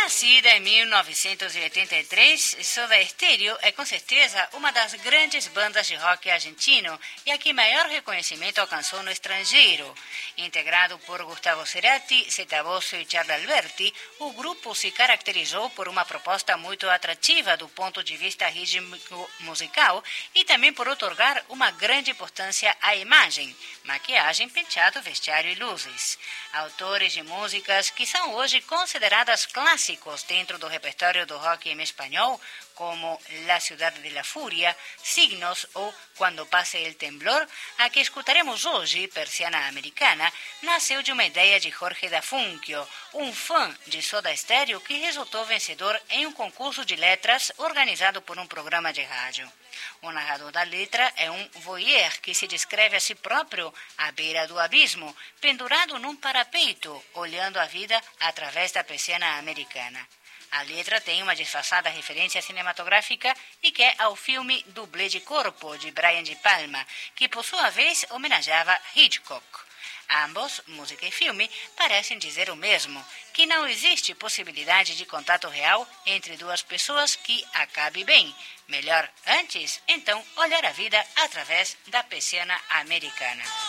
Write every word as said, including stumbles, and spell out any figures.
Nascida em mil novecentos e oitenta e três, Soda Stereo é com certeza uma das grandes bandas de rock argentino e a que maior reconhecimento alcançou no estrangeiro. Integrado por Gustavo Cerati, Zeta Bosio e Charlie Alberti, o grupo se caracterizou por uma proposta muito atrativa do ponto de vista rítmico musical e também por outorgar uma grande importância à imagem, maquiagem, penteado, vestiário e luzes. Autores de músicas que são hoje consideradas clássicos dentro do repertório do rock em espanhol, como La Ciudad de la Furia, Signos ou Quando Passe el Temblor, a que escutaremos hoje, Persiana Americana, nasceu de uma ideia de Jorge Dafunquio, um fã de Soda Stereo que resultou vencedor em um concurso de letras organizado por um programa de rádio. O narrador da letra é um voyeur que se descreve a si próprio à beira do abismo, pendurado num parapeito, olhando a vida através da persiana americana. A letra tem uma disfarçada referência cinematográfica e que é ao filme Dublê de Corpo, de Brian De Palma, que por sua vez homenageava Hitchcock. Ambos, música e filme, parecem dizer o mesmo, que não existe possibilidade de contato real entre duas pessoas que acabe bem. Melhor antes, então, olhar a vida através da persiana americana.